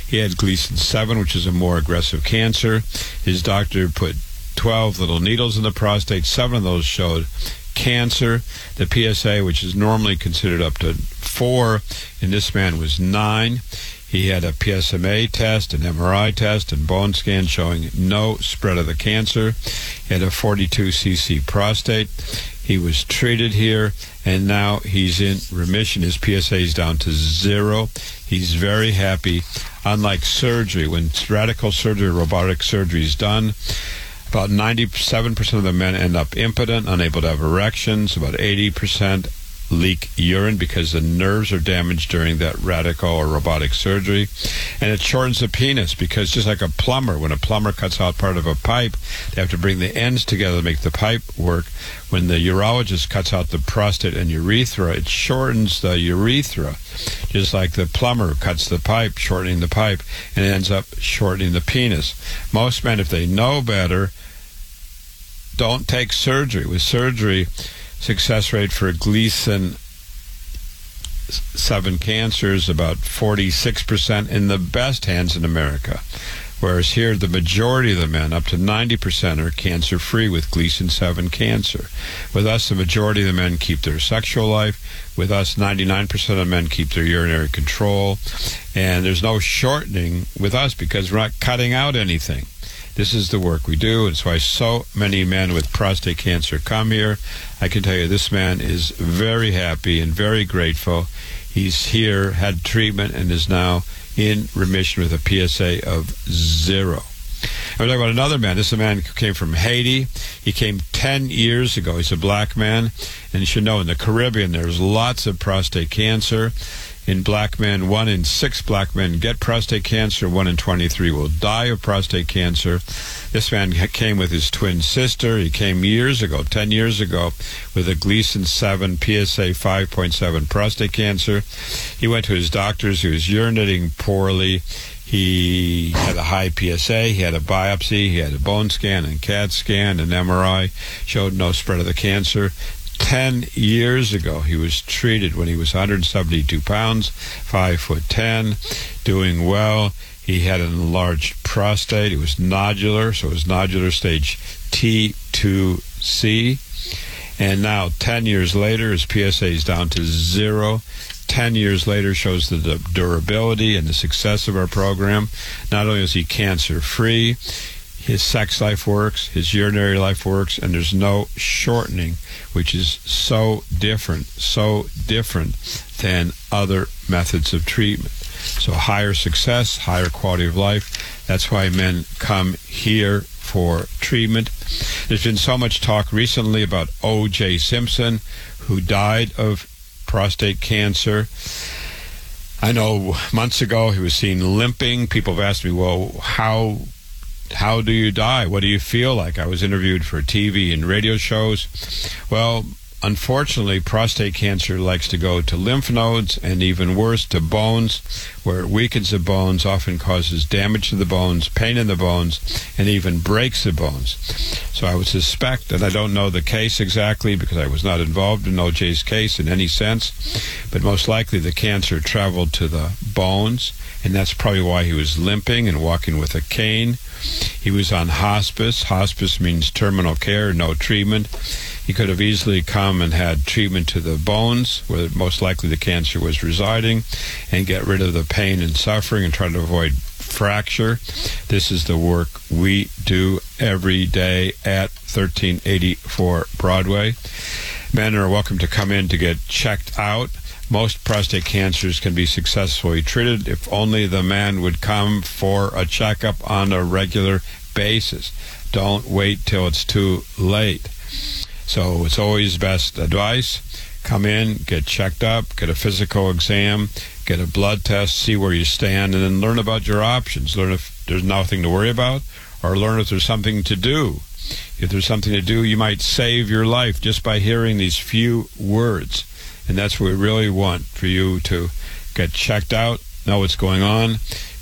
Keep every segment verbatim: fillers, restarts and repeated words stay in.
He had Gleason seven, which is a more aggressive cancer. His doctor put twelve little needles in the prostate. Seven of those showed cancer. The P S A, which is normally considered up to four, in this man was nine. He had a P S M A test, an M R I test, and bone scan showing no spread of the cancer. He had a forty-two C C prostate. He was treated here, and now he's in remission. His P S A is down to zero. He's very happy. Unlike surgery, when radical surgery, robotic surgery is done, about ninety-seven percent of the men end up impotent, unable to have erections. About eighty percent leak urine because the nerves are damaged during that radical or robotic surgery. And it shortens the penis because just like a plumber, when a plumber cuts out part of a pipe, they have to bring the ends together to make the pipe work. When the urologist cuts out the prostate and urethra, it shortens the urethra, just like the plumber cuts the pipe, shortening the pipe, and it ends up shortening the penis. Most men, if they know better, don't take surgery. With surgery, success rate for Gleason seven cancers about forty-six percent in the best hands in America. Whereas here, the majority of the men, up to ninety percent, are cancer-free with Gleason seven cancer. With us, the majority of the men keep their sexual life. With us, ninety-nine percent of men keep their urinary control. And there's no shortening with us because we're not cutting out anything. This is the work we do. It's why so many men with prostate cancer come here. I can tell you this man is very happy and very grateful. He's here, had treatment, and is now in remission with a P S A of zero. And we're talking about another man. This is a man who came from Haiti. He came ten years ago. He's a black man. And you should know, in the Caribbean, there's lots of prostate cancer. In black men, one in six black men get prostate cancer. One in twenty-three will die of prostate cancer. This man came with his twin sister. He came years ago, ten years ago, with a Gleason seven P S A five point seven prostate cancer. He went to his doctors. He was urinating poorly. He had a high P S A. He had a biopsy. He had a bone scan and C A T scan and M R I. Showed no spread of the cancer. Ten years ago, he was treated when he was one hundred seventy-two pounds, five foot ten, doing well. He had an enlarged prostate. It was nodular, so it was nodular stage T two C. And now, ten years later, his P S A is down to zero. Ten years later shows the durability and the success of our program. Not only is he cancer-free, his sex life works, his urinary life works, and there's no shortening, which is so different, so different than other methods of treatment. So higher success, higher quality of life. That's why men come here for treatment. There's been so much talk recently about O J Simpson, who died of prostate cancer. I know months ago he was seen limping. People have asked me, well, how how do you die? What do you feel like? I was interviewed for T V and radio shows. Well, unfortunately, prostate cancer likes to go to lymph nodes and even worse to bones, where it weakens the bones, often causes damage to the bones, pain in the bones, and even breaks the bones. So I would suspect, and I don't know the case exactly because I was not involved in O J's case in any sense, but most likely the cancer traveled to the bones, and that's probably why he was limping and walking with a cane. He was on hospice. Hospice means terminal care, no treatment. He could have easily come and had treatment to the bones, where most likely the cancer was residing, and get rid of the pain and suffering and try to avoid fracture. This is the work we do every day at thirteen eighty-four Broadway. Men are welcome to come in to get checked out. Most prostate cancers can be successfully treated if only the man would come for a checkup on a regular basis. Don't wait till it's too late. So it's always best advice. Come in, get checked up, get a physical exam, get a blood test, see where you stand, and then learn about your options. Learn if there's nothing to worry about, or learn if there's something to do. If there's something to do, you might save your life just by hearing these few words. And that's what we really want, for you to get checked out, know what's going on,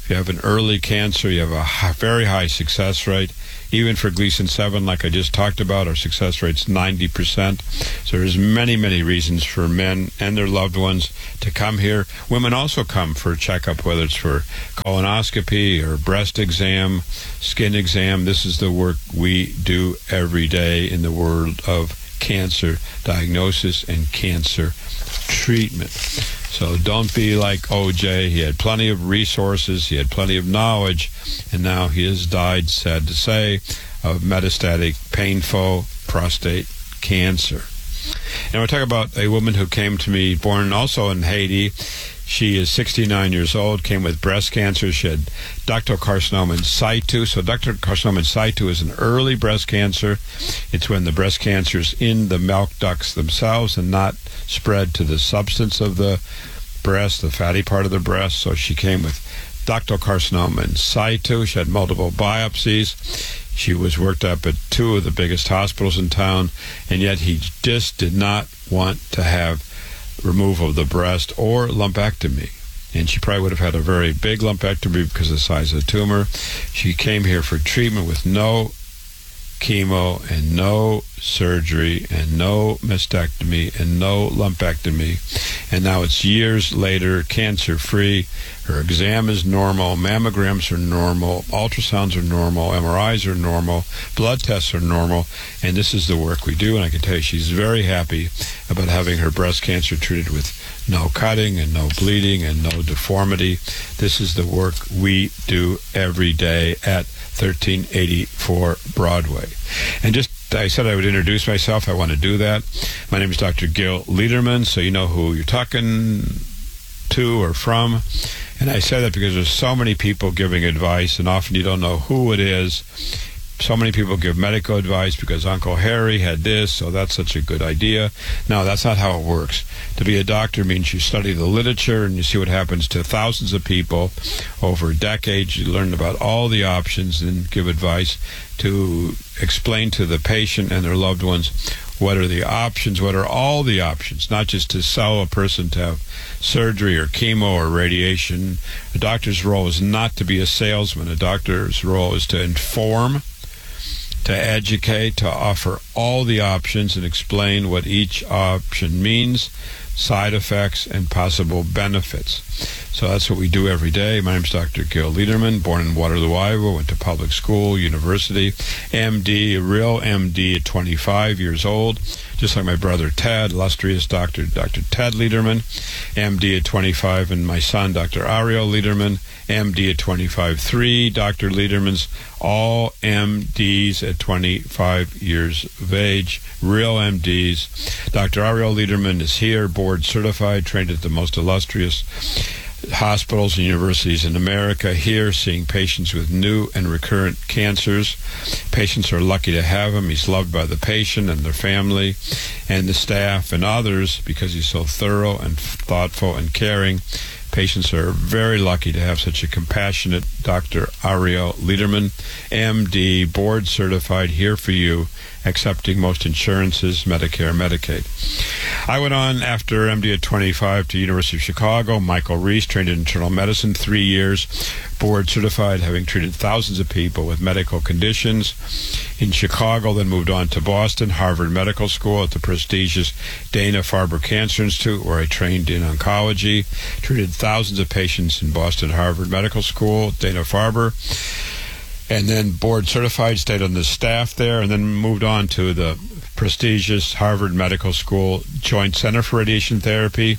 If you have an early cancer, you have a high, very high success rate. Even for Gleason seven, like I just talked about, our success rate's ninety percent. So there's many, many reasons for men and their loved ones to come here. Women also come for a checkup, whether it's for colonoscopy or breast exam, skin exam. This is the work we do every day in the world of cancer diagnosis and cancer treatment. So don't be like O J. He had plenty of resources, he had plenty of knowledge, and now he has died, sad to say, of metastatic, painful prostate cancer. And we're talking about a woman who came to me, born also in Haiti. She is sixty-nine years old, came with breast cancer. She had ductal carcinoma in situ. So ductal carcinoma in situ is an early breast cancer. It's when the breast cancer is in the milk ducts themselves and not spread to the substance of the breast, the fatty part of the breast. So she came with ductal carcinoma in situ. She had multiple biopsies. She was worked up at two of the biggest hospitals in town, and yet he just did not want to have removal of the breast or lumpectomy. And she probably would have had a very big lumpectomy because of the size of the tumor. She came here for treatment with no chemo and no surgery and no mastectomy and no lumpectomy. And now it's years later, cancer-free. Her exam is normal, mammograms are normal, ultrasounds are normal, M R Is are normal, blood tests are normal, and this is the work we do. And I can tell you she's very happy about having her breast cancer treated with no cutting and no bleeding and no deformity. This is the work we do every day at thirteen eighty-four Broadway. And just, I said I would introduce myself. I want to do that. My name is Doctor Gil Lederman, so you know who you're talking to or from. And I say that because there's so many people giving advice, and often you don't know who it is. So many people give medical advice because Uncle Harry had this, so that's such a good idea. No, that's not how it works. To be a doctor means you study the literature and you see what happens to thousands of people over decades. You learn about all the options and give advice to explain to the patient and their loved ones what are the options, what are all the options, not just to sell a person to have surgery or chemo or radiation. A doctor's role is not to be a salesman. A doctor's role is to inform, to educate, to offer all the options and explain what each option means, side effects, and possible benefits. So that's what we do every day. My name is Doctor Gil Lederman, born in Waterloo, Iowa, went to public school, university, M D, a real M D at twenty-five years old, just like my brother Ted, illustrious Doctor Doctor Ted Lederman, M D at twenty-five, and my son, Doctor Ariel Lederman, M D at twenty-five, three Doctor Ledermans, all M Ds at twenty-five years of age, real M Ds. Doctor Ariel Lederman is here, board certified, trained at the most illustrious hospitals and universities in America, here seeing patients with new and recurrent cancers. Patients are lucky to have him. He's loved by the patient and their family and the staff and others because he's so thorough and thoughtful and caring. Patients are very lucky to have such a compassionate Doctor Ariel Lederman, M D, board certified, here for you, accepting most insurances, Medicare, Medicaid. I went on after M D at twenty-five to University of Chicago. Michael Reese, trained in internal medicine, three years, board certified, having treated thousands of people with medical conditions. In Chicago, then moved on to Boston, Harvard Medical School at the prestigious Dana-Farber Cancer Institute, where I trained in oncology, treated thousands of patients in Boston Harvard Medical School, Dana-Farber, and then board certified, stayed on the staff there, and then moved on to the prestigious Harvard Medical School Joint Center for Radiation Therapy.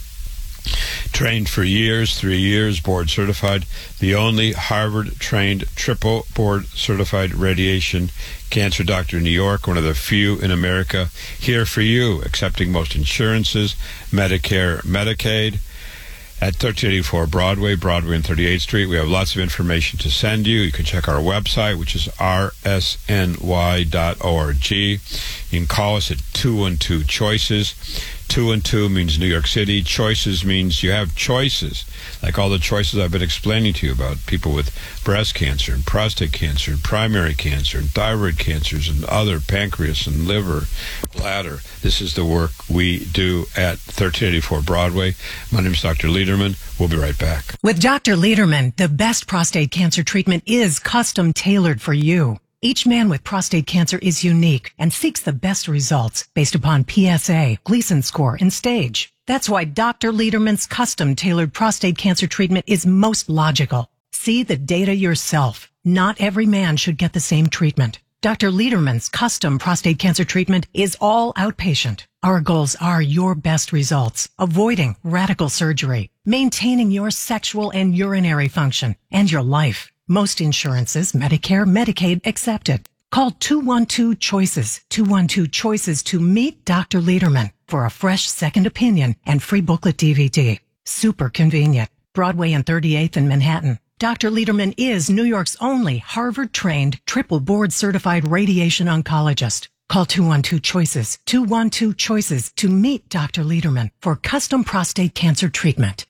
Trained for years, three years, board certified, the only Harvard-trained triple board certified radiation cancer doctor in New York, one of the few in America, here for you, accepting most insurances, Medicare, Medicaid. At thirteen eighty-four Broadway, Broadway and thirty-eighth Street, we have lots of information to send you. You can check our website, which is r s n y dot org. You can call us at two one two choices, Two and two means New York City. Choices means you have choices, like all the choices I've been explaining to you about people with breast cancer and prostate cancer and primary cancer and thyroid cancers and other pancreas and liver, bladder. This is the work we do at thirteen eighty-four Broadway. My name is Doctor Lederman. We'll be right back. With Doctor Lederman, the best prostate cancer treatment is custom tailored for you. Each man with prostate cancer is unique and seeks the best results based upon P S A, Gleason score, and stage. That's why Doctor Lederman's custom-tailored prostate cancer treatment is most logical. See the data yourself. Not every man should get the same treatment. Doctor Lederman's custom prostate cancer treatment is all outpatient. Our goals are your best results, avoiding radical surgery, maintaining your sexual and urinary function, and your life. Most insurances, Medicare, Medicaid, accepted. Call two one two choices, two one two choices to meet Doctor Lederman for a fresh second opinion and free booklet D V D. Super convenient. Broadway and thirty-eighth in Manhattan. Doctor Lederman is New York's only Harvard-trained, triple board-certified radiation oncologist. Call two one two choices, two one two choices to meet Doctor Lederman for custom prostate cancer treatment.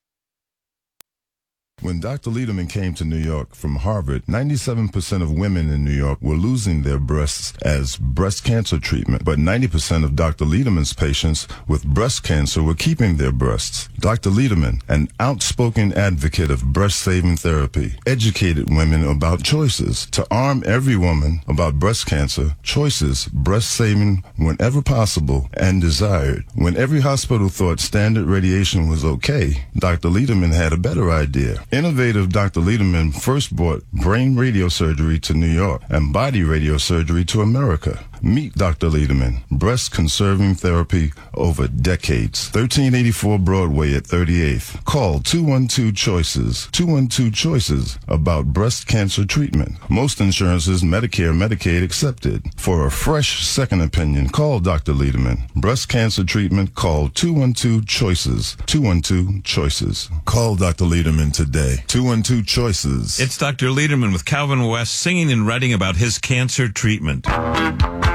When Doctor Lederman came to New York from Harvard, ninety-seven percent of women in New York were losing their breasts as breast cancer treatment, but ninety percent of Doctor Lederman's patients with breast cancer were keeping their breasts. Doctor Lederman, an outspoken advocate of breast-saving therapy, educated women about choices. To arm every woman about breast cancer, choices, breast-saving whenever possible and desired. When every hospital thought standard radiation was okay, Doctor Lederman had a better idea. Innovative Doctor Lederman first brought brain radiosurgery to New York and body radiosurgery to America. Meet Doctor Lederman, breast-conserving therapy over decades. thirteen eighty-four Broadway at thirty-eighth. Call two one two choices, two one two choices about breast cancer treatment. Most insurances, Medicare, Medicaid accepted. For a fresh second opinion, call Doctor Lederman. Breast cancer treatment, call two one two choices, two one two choices. Call Doctor Lederman today. two one two choices. It's Doctor Lederman with Calvin West singing and writing about his cancer treatment.